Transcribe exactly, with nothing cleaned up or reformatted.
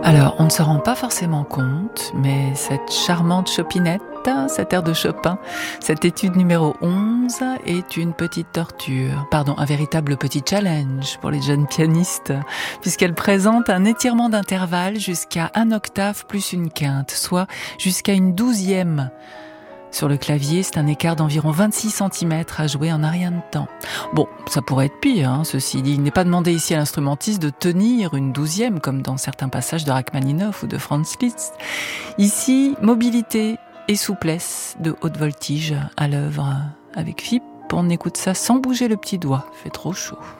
Alors, on ne se rend pas forcément compte, mais cette charmante Chopinette, cet air de Chopin, cette étude numéro onze est une petite torture, pardon, un véritable petit challenge pour les jeunes pianistes, puisqu'elle présente un étirement d'intervalle jusqu'à un octave plus une quinte, soit jusqu'à une douzième. Sur le clavier, c'est un écart d'environ vingt-six centimètres à jouer en un rien de temps. Bon, ça pourrait être pire, hein, ceci dit. Il n'est pas demandé ici à l'instrumentiste de tenir une douzième, comme dans certains passages de Rachmaninoff ou de Franz Liszt. Ici, mobilité et souplesse de haute voltige à l'œuvre. Avec F I P, on écoute ça sans bouger le petit doigt. Il fait trop chaud.